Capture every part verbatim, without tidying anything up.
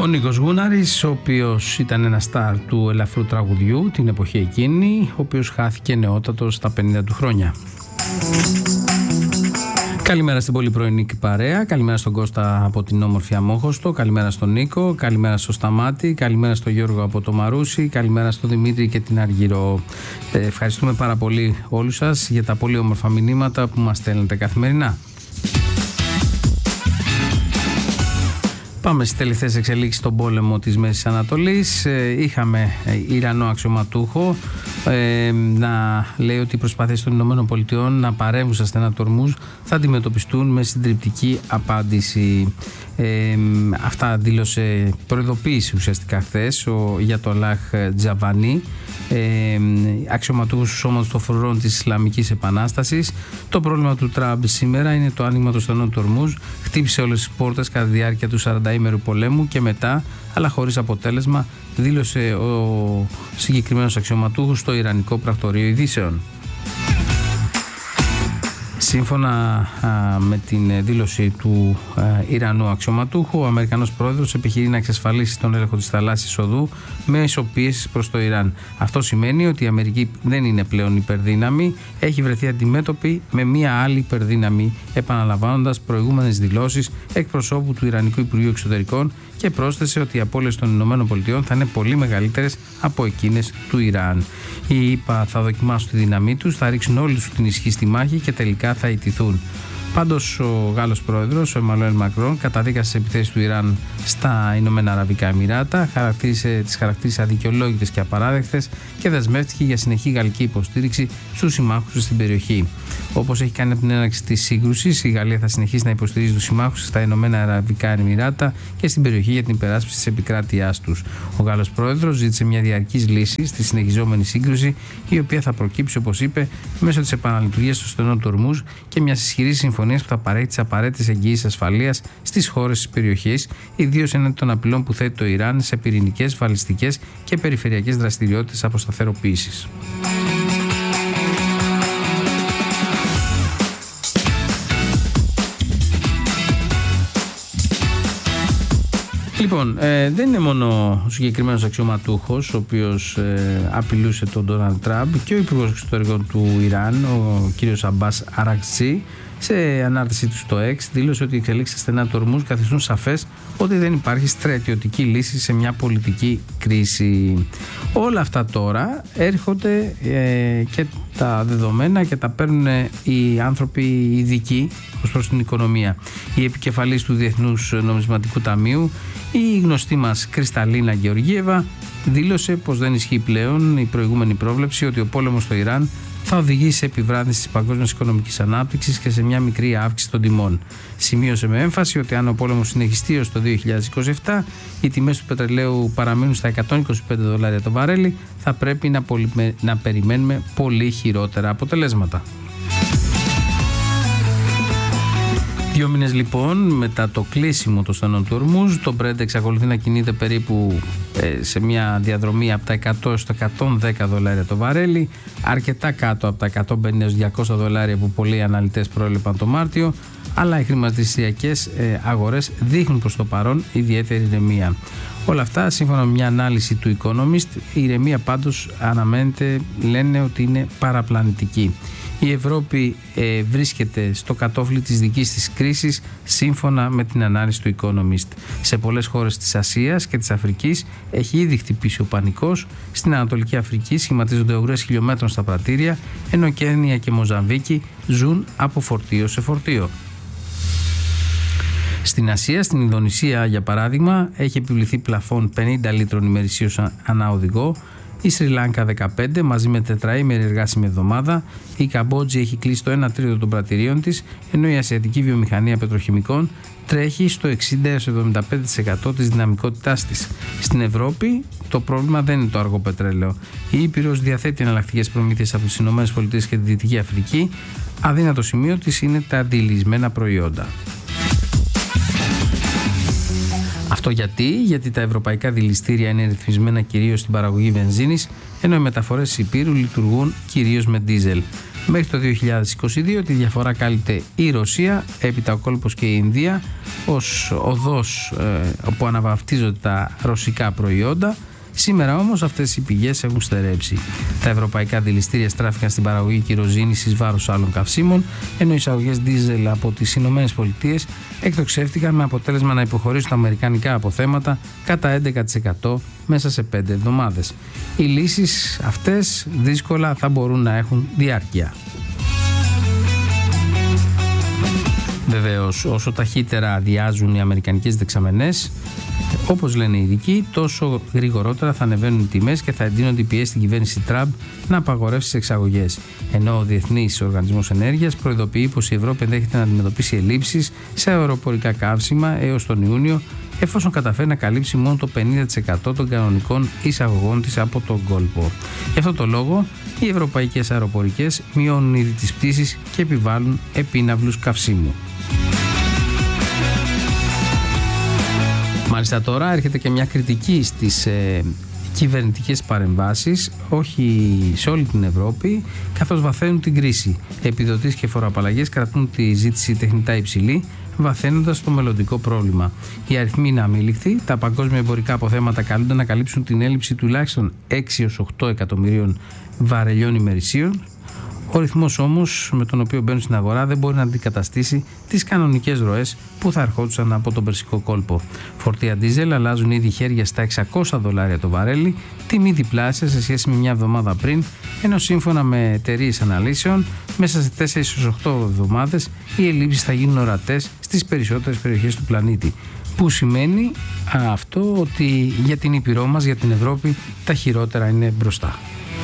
Ο Νίκος Γούναρης, ο οποίος ήταν ένα στάρ του ελαφρού τραγουδιού την εποχή εκείνη, ο οποίος χάθηκε νεότατος στα πενήντα του χρόνια. Καλημέρα στην πολύ πρωινή παρέα, καλημέρα στον Κώστα από την όμορφη Αμόχωστο, καλημέρα στον Νίκο, καλημέρα στο Σταμάτη, καλημέρα στον Γιώργο από το Μαρούσι, καλημέρα στον Δημήτρη και την Αργυρό. Ε, ευχαριστούμε πάρα πολύ όλους σας για τα πολύ όμορφα μηνύματα που μας στέλνετε καθημερινά. Πάμε στις τελευταίες εξελίξεις στον πόλεμο της Μέσης Ανατολής. Ε, είχαμε ε, Ιρανό αξιωματούχο ε, να λέει ότι οι προσπάθειες των Ηνωμένων Πολιτειών να παρέμβουν στα στενά του Ορμούζ θα αντιμετωπιστούν με συντριπτική απάντηση. Ε, αυτά δήλωσε, προειδοποίηση ουσιαστικά χθες ο Γιατολάχ Τζαβάνι, ε, αξιωματούχος του Σώματος των Φρουρών της Ισλαμικής Επανάστασης. Το πρόβλημα του Τραμπ σήμερα είναι το άνοιγμα των στενών του Ορμούζ. Χτύπησε όλες τις πόρτες κατά τη διάρκεια του σαρανταήμερου πολέμου και μετά, αλλά χωρίς αποτέλεσμα, δήλωσε ο συγκεκριμένος αξιωματούχος στο Ιρανικό Πρακτορείο Ειδήσεων. Σύμφωνα α, με την δήλωση του α, Ιρανού αξιωματούχου, ο Αμερικανός πρόεδρος επιχειρεί να εξασφαλίσει τον έλεγχο της θαλάσσης οδού με ισοπίεση προς το Ιράν. Αυτό σημαίνει ότι η Αμερική δεν είναι πλέον υπερδύναμη, έχει βρεθεί αντιμέτωπη με μία άλλη υπερδύναμη, επαναλαμβάνοντας προηγούμενες δηλώσεις εκπροσώπου του Ιρανικού Υπουργείου Εξωτερικών, και πρόσθεσε ότι οι απώλειες των Ηνωμένων Πολιτειών θα είναι πολύ μεγαλύτερες από εκείνες του Ιράν. Οι ΗΠΑ θα δοκιμάσουν τη δύναμή τους, θα ρίξουν όλοι τους την ισχύ στη μάχη και τελικά θα ιτηθούν. Πάντως ο Γάλλος πρόεδρος, ο Εμμανουέλ Μακρόν, καταδίκασε τις επιθέσεις του Ιράν στα Ηνωμένα Αραβικά Εμιράτα, χαρακτήρισε, τις χαρακτήρισε αδικαιολόγητες και απαράδεκτες και δεσμεύτηκε για συνεχή γαλλική υποστήριξη στους συμμάχους στην περιοχή. Όπως έχει κάνει από την έναρξη της σύγκρουσης, η Γαλλία θα συνεχίσει να υποστηρίζει τους συμμάχους στα Ηνωμένα Αραβικά Εμιράτα και στην περιοχή για την υπεράσπιση της επικράτειάς τους. Ο Γάλλος πρόεδρος ζήτησε μια διαρκής λύση στη συνεχιζόμενη σύγκρουση, η οποία θα προκύψει, όπως είπε, μέσω της επαναλειτουργίας των στενών του Ορμούζ και μιας ισχυρής συμφωνίας που θα παρέχει τις απαραίτητες εγγυήσεις ασφαλείας στις χώρες της περιοχής, ιδίως έναντι των απειλών που θέτει το Ιράν σε πυρηνικές, βαλιστικές και περιφερειακές δραστηριότητες αποσταθεροποίησης. Λοιπόν, ε, δεν είναι μόνο ο συγκεκριμένος αξιωματούχος ο οποίος ε, απειλούσε τον Ντόναλντ Τραμπ, και ο Υπουργός Εξωτερικών του Ιράν, ο κύριος Αμπάς Αρακτσί, σε ανάρτησή του στο X δήλωσε ότι οι εξελίξεις στενά του Ορμούζ καθιστούν σαφές ότι δεν υπάρχει στρατιωτική λύση σε μια πολιτική κρίση. Όλα αυτά τώρα έρχονται ε, και τα δεδομένα και τα παίρνουν οι άνθρωποι ειδικοί ως προς την οικονομία. Η επικεφαλής του Διεθνούς Νομισματικού Ταμείου, η γνωστή μας Κρυσταλίνα Γεωργίεβα, δήλωσε πως δεν ισχύει πλέον η προηγούμενη πρόβλεψη ότι ο πόλεμος στο Ιράν θα οδηγήσει σε επιβράδυνση της παγκόσμιας οικονομικής ανάπτυξης και σε μια μικρή αύξηση των τιμών. Σημείωσε με έμφαση ότι αν ο πόλεμος συνεχιστεί ως το δύο χιλιάδες είκοσι επτά, οι τιμές του πετρελαίου παραμείνουν στα εκατόν είκοσι πέντε δολάρια το βαρέλι, θα πρέπει να, πολυ... να περιμένουμε πολύ χειρότερα αποτελέσματα. Δύο μήνες λοιπόν μετά το κλείσιμο των στενών του Ορμούζ, το Brent εξακολουθεί να κινείται περίπου ε, σε μια διαδρομή από τα εκατό έως τα εκατόν δέκα δολάρια το βαρέλι, αρκετά κάτω από τα εκατόν πενήντα έως διακόσια δολάρια που πολλοί αναλυτές προέβλεπαν το Μάρτιο, αλλά οι χρηματιστηριακές ε, αγορές δείχνουν προς το παρόν ιδιαίτερη ηρεμία. Όλα αυτά σύμφωνα με μια ανάλυση του Economist, η ηρεμία πάντως αναμένεται, λένε ότι είναι παραπλανητική. Η Ευρώπη ε, βρίσκεται στο κατόφλι της δικής της κρίσης σύμφωνα με την ανάλυση του Economist. Σε πολλές χώρες της Ασίας και της Αφρικής έχει ήδη χτυπήσει ο πανικός. Στην Ανατολική Αφρική σχηματίζονται ουρές χιλιόμετρων στα πρατήρια, ενώ Κένια και Μοζαμβίκη ζουν από φορτίο σε φορτίο. Στην Ασία, στην Ινδονησία για παράδειγμα, έχει επιβληθεί πλαφόν πενήντα λίτρων ημερησίως ανά οδηγό. Η Σρι Λάνκα δεκαπέντε μαζί με τετραήμερη εργάσιμη εβδομάδα. Η Καμπότζη έχει κλείσει το ένα τρίτο των πρατηρίων της, ενώ η ασιατική βιομηχανία πετροχημικών τρέχει στο εξήντα έως εβδομήντα πέντε τοις εκατό της δυναμικότητάς της. Στην Ευρώπη το πρόβλημα δεν είναι το αργό πετρέλαιο. Η Ήπειρος διαθέτει εναλλακτικές προμήθειες από τις ΗΠΑ και τη Δυτική Αφρική. Αδύνατο σημείο της είναι τα αντιλυσμένα προϊόντα. Αυτό γιατί, γιατί τα ευρωπαϊκά δηληστήρια είναι ρυθμισμένα κυρίως στην παραγωγή βενζίνης, ενώ οι μεταφορές της Υπήρου λειτουργούν κυρίως με ντίζελ. Μέχρι το δύο χιλιάδες είκοσι δύο τη διαφορά κάλυπτε η Ρωσία, έπειτα ο κόλπος και η Ινδία ως οδός ε, όπου αναβαφτίζονται τα ρωσικά προϊόντα. Σήμερα όμως αυτές οι πηγές έχουν στερέψει. Τα ευρωπαϊκά δηληστήρια στράφηκαν στην παραγωγή κυροζήνης εις βάρος άλλων καυσίμων, ενώ οι εισαγωγές δίζελ από τις Ηνωμένες Πολιτείες εκτοξεύτηκαν με αποτέλεσμα να υποχωρήσουν τα αμερικανικά αποθέματα κατά έντεκα τοις εκατό μέσα σε πέντε εβδομάδες. Οι λύσεις αυτές δύσκολα θα μπορούν να έχουν διάρκεια. Βεβαίως, όσο ταχύτερα αδειάζουν οι αμερικανικές δεξαμενές, όπως λένε οι ειδικοί, τόσο γρηγορότερα θα ανεβαίνουν οι τιμές και θα εντείνονται οι πιέσεις στην κυβέρνηση Τραμπ να απαγορεύσει τις εξαγωγές. Ενώ ο Διεθνής Οργανισμός Ενέργειας προειδοποιεί πως η Ευρώπη ενδέχεται να αντιμετωπίσει ελλείψεις σε αεροπορικά καύσιμα έως τον Ιούνιο, εφόσον καταφέρει να καλύψει μόνο το πενήντα τοις εκατό των κανονικών εισαγωγών της από τον κόλπο. Γι' αυτό το λόγο, οι ευρωπαϊκές αεροπορικές μειώνουν ήδη τις πτήσεις και επιβάλλουν επίναυλους καυσίμου. Μάλιστα τώρα έρχεται και μια κριτική στις ε, κυβερνητικές παρεμβάσεις, όχι σε όλη την Ευρώπη, καθώς βαθαίνουν την κρίση. Επιδοτήσεις και φοροαπαλλαγές κρατούν τη ζήτηση τεχνητά υψηλή, βαθαίνοντας το μελλοντικό πρόβλημα. Οι αριθμοί είναι αμήλικτοι, τα παγκόσμια εμπορικά αποθέματα καλούνται να καλύψουν την έλλειψη τουλάχιστον έξι έως οκτώ εκατομμυρίων βαρελιών ημερησίων. Ο ρυθμός όμως με τον οποίο μπαίνουν στην αγορά δεν μπορεί να αντικαταστήσει τις κανονικές ροές που θα ερχόντουσαν από τον Περσικό κόλπο. Φορτία ντίζελ αλλάζουν ήδη χέρια στα εξακόσια δολάρια το βαρέλι, τιμή διπλάσια σε σχέση με μια εβδομάδα πριν, ενώ σύμφωνα με εταιρείες αναλύσεων, μέσα σε τέσσερις έως οκτώ εβδομάδες οι ελλείψεις θα γίνουν ορατές στις περισσότερες περιοχές του πλανήτη. Που σημαίνει α, αυτό ότι για την Ήπειρό μας, για την Ευρώπη, τα χειρότερα είναι μπροστά.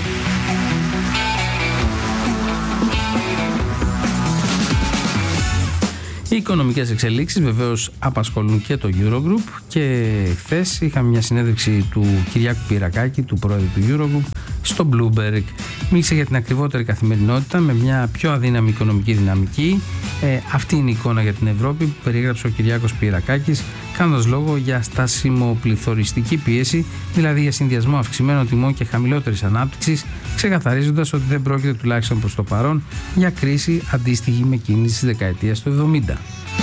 Οι οικονομικές εξελίξεις βεβαίως απασχολούν και το Eurogroup και χθες είχαμε μια συνέντευξη του Κυριάκου Πυρακάκη, του πρόεδρου του Eurogroup, στο Bloomberg. Μίλησε για την ακριβότερη καθημερινότητα με μια πιο αδύναμη οικονομική δυναμική. Ε, αυτή είναι η εικόνα για την Ευρώπη που περιέγραψε ο Κυριάκος Πυρακάκης, κάνοντας λόγο για στασιμοπληθωριστική πίεση, δηλαδή για συνδυασμό αυξημένων τιμών και χαμηλότερης ανάπτυξης, ξεκαθαρίζοντας ότι δεν πρόκειται τουλάχιστον προς το παρόν για κρίση αντίστοιχη με εκείνη της δεκαετίας του εβδομήντα.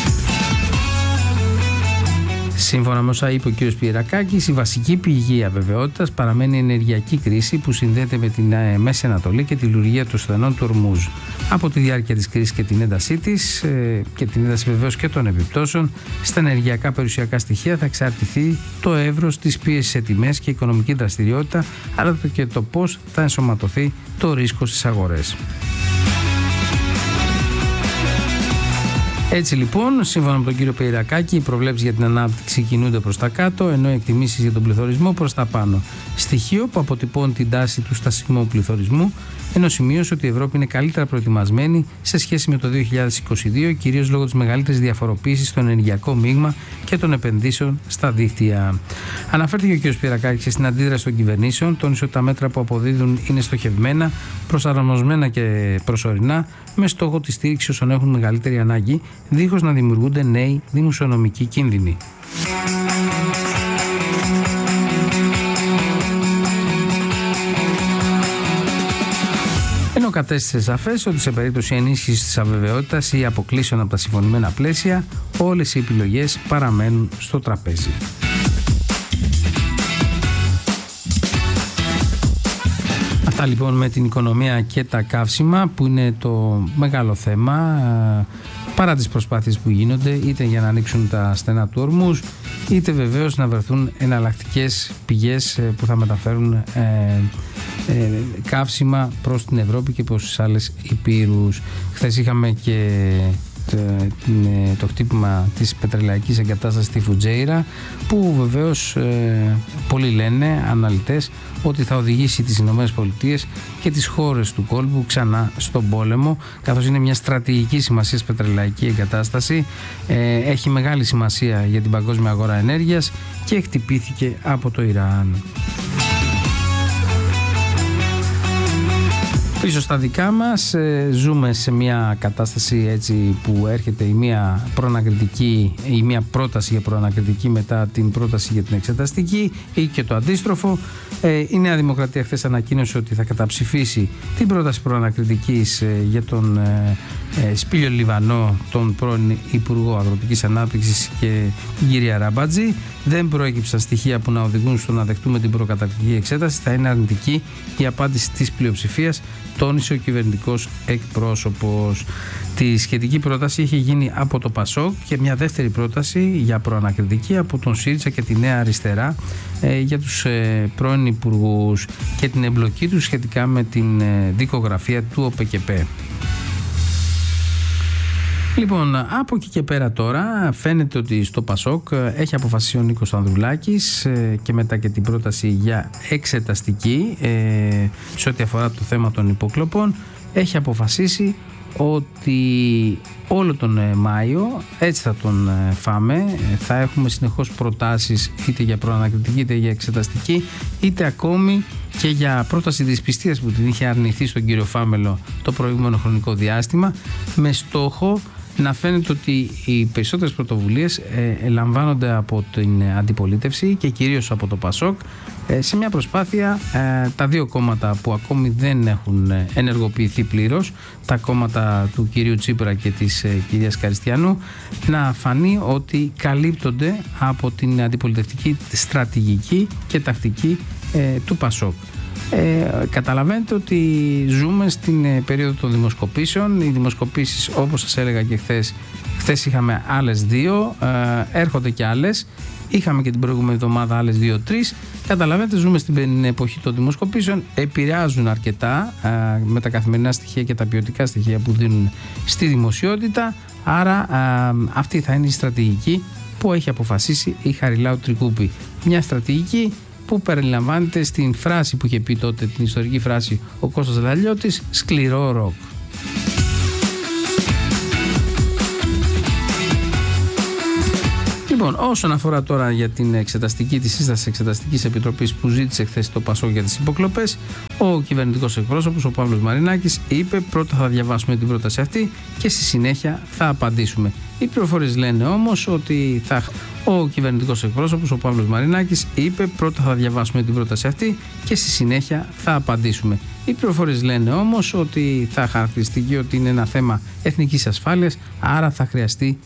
Σύμφωνα με όσα είπε ο κ. Πυρακάκης, η βασική πηγή αβεβαιότητας παραμένει η ενεργειακή κρίση που συνδέεται με την Μέση Ανατολή και τη λειτουργία των στενών του Ορμούζ. Από τη διάρκεια της κρίσης και την έντασή της ε, και την ένταση βεβαίως και των επιπτώσεων στα ενεργειακά περιουσιακά στοιχεία θα εξαρτηθεί το εύρος της πίεσης σε τιμές και οικονομική δραστηριότητα, αλλά και το πώς θα ενσωματωθεί το ρίσκο στις αγορές. Έτσι λοιπόν, σύμφωνα με τον κύριο Πυρακάκη, οι προβλέψεις για την ανάπτυξη κινούνται προς τα κάτω, ενώ οι εκτιμήσεις για τον πληθωρισμό προς τα πάνω. Στοιχείο που αποτυπώνει την τάση του στασιμού πληθωρισμού, ενώ σημείωσε ότι η Ευρώπη είναι καλύτερα προετοιμασμένη σε σχέση με το δύο χιλιάδες είκοσι δύο, κυρίως λόγω της μεγαλύτερης διαφοροποίησης στο ενεργειακό μείγμα και των επενδύσεων στα δίκτυα. Αναφέρθηκε ο κ. Πυρακάκης στην αντίδραση των κυβερνήσεων, τόνισε ότι τα μέτρα που αποδίδουν είναι στοχευμένα, προσαρμοσμένα και προσωρινά, με στόχο τη στήριξη όσων έχουν μεγαλύτερη ανάγκη, δίχως να δημιουργούνται νέοι δημοσιονομικοί κίνδυνοι. Ενώ κατέστησε σαφές ότι σε περίπτωση ενίσχυσης της αβεβαιότητας ή αποκλήσεων από τα συμφωνημένα πλαίσια, όλες οι επιλογές παραμένουν στο τραπέζι. Αυτά λοιπόν με την οικονομία και τα καύσιμα, που είναι το μεγάλο θέμα, παρά τις προσπάθειες που γίνονται είτε για να ανοίξουν τα στενά του Ορμούζ, είτε βεβαίως να βρεθούν εναλλακτικές πηγές που θα μεταφέρουν ε, ε, καύσιμα προς την Ευρώπη και προς τις άλλες υπήρους. Χθες είχαμε και το, το χτύπημα της πετρελαϊκής εγκατάστασης στη Φουτζέιρα, που βεβαίως ε, πολλοί λένε, αναλυτές, ότι θα οδηγήσει τις Ηνωμένες Πολιτείες και τις χώρες του κόλπου ξανά στον πόλεμο, καθώς είναι μια στρατηγική σημασία πετρελαϊκή εγκατάσταση, ε, έχει μεγάλη σημασία για την παγκόσμια αγορά ενέργειας και χτυπήθηκε από το Ιράν. Πίσω στα δικά μας, ε, ζούμε σε μια κατάσταση έτσι που έρχεται η μία προανακριτική, η μία πρόταση για προανακριτική μετά την πρόταση για την εξεταστική ή και το αντίστροφο. Ε, η Νέα Δημοκρατία χθες ανακοίνωσε ότι θα καταψηφίσει την πρόταση προανακριτικής ε, για τον ε, ε, Σπύλιο Λιβανό, τον πρώην Υπουργό Αγροτικής Ανάπτυξης, και την κυρία Ραμπάτζη. Δεν προέκυψαν στοιχεία που να οδηγούν στο να δεχτούμε την προκαταρκτική εξέταση. Θα είναι αρνητική η απάντηση της πλειοψηφίας, τόνισε ο κυβερνητικός εκπρόσωπος. Τη σχετική πρόταση είχε γίνει από το ΠΑΣΟΚ και μια δεύτερη πρόταση για προανακριτική από τον ΣΥΡΙΖΑ και τη Νέα Αριστερά ε, για τους ε, πρώην υπουργούς και την εμπλοκή τους σχετικά με την ε, δικογραφία του ΟΠΕΚΕΠΕ. Λοιπόν, από εκεί και πέρα τώρα φαίνεται ότι στο ΠΑΣΟΚ έχει αποφασίσει ο Νίκος Ανδρουλάκης και μετά και την πρόταση για εξεταστική σε ό,τι αφορά το θέμα των υποκλοπών, έχει αποφασίσει ότι όλο τον Μάιο έτσι θα τον φάμε. Θα έχουμε συνεχώς προτάσεις είτε για προανακριτική είτε για εξεταστική, είτε ακόμη και για πρόταση δυσπιστίας που την είχε αρνηθεί στον κύριο Φάμελο το προηγούμενο χρονικό διάστημα, με στόχο να φαίνεται ότι οι περισσότερες πρωτοβουλίες ε, λαμβάνονται από την αντιπολίτευση και κυρίως από το ΠΑΣΟΚ, ε, σε μια προσπάθεια ε, τα δύο κόμματα που ακόμη δεν έχουν ενεργοποιηθεί πλήρως, τα κόμματα του κυρίου Τσίπρα και της ε, κυρίας Καριστιανού, να φανεί ότι καλύπτονται από την αντιπολιτευτική στρατηγική και τακτική ε, του ΠΑΣΟΚ. Ε, καταλαβαίνετε ότι ζούμε στην ε, περίοδο των δημοσκοπήσεων. Οι δημοσκοπήσεις, όπως σας έλεγα και χθες, χθες είχαμε άλλες δύο, ε, έρχονται και άλλες, είχαμε και την προηγούμενη εβδομάδα άλλες δύο-τρεις. Καταλαβαίνετε, ζούμε στην εποχή των δημοσκοπήσεων, επηρεάζουν αρκετά ε, με τα καθημερινά στοιχεία και τα ποιοτικά στοιχεία που δίνουν στη δημοσιότητα. Άρα ε, αυτή θα είναι η στρατηγική που έχει αποφασίσει η Χαριλάου Τρικούπη. Μια στρατηγική που περιλαμβάνεται στην φράση που είχε πει τότε, την ιστορική φράση, ο Κώστας Λαλιώτης, σκληρό ροκ. Λοιπόν, όσον αφορά τώρα για την εξεταστική, τη σύσταση εξεταστικής επιτροπής που ζήτησε χθες το ΠΑΣΟΚ για τις υποκλοπές, ο κυβερνητικός εκπρόσωπος, ο Παύλος Μαρινάκης, είπε πρώτα θα διαβάσουμε την πρόταση αυτή και στη συνέχεια θα απαντήσουμε. Οι πληροφορίες λένε όμως ότι θα... Ο κυβερνητικός εκπρόσωπος, ο Παύλος Μαρινάκης, είπε πρώτα θα διαβάσουμε την πρόταση αυτή και στη συνέχεια θα απαντήσουμε. Οι πληροφορίες λένε όμως ότι θα χαρακτηριστεί ότι είναι ένα θέμα εθνικής ασφάλειας, άρα θα χρειαστεί